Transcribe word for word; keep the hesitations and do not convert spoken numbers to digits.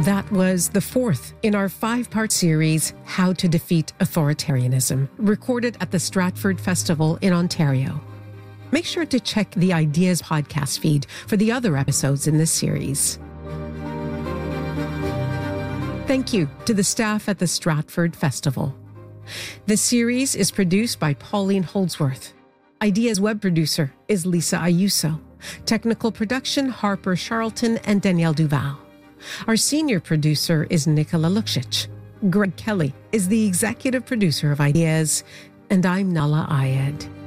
That was the fourth in our five-part series, How to Defeat Authoritarianism, recorded at the Stratford Festival in Ontario. Make sure to check the Ideas podcast feed for the other episodes in this series. Thank you to the staff at the Stratford Festival. The series is produced by Pauline Holdsworth. Ideas web producer is Lisa Ayuso. Technical production, Harper Charlton and Danielle Duval. Our senior producer is Nicola Luksic. Greg Kelly is the executive producer of Ideas, and I'm Nala Ayed.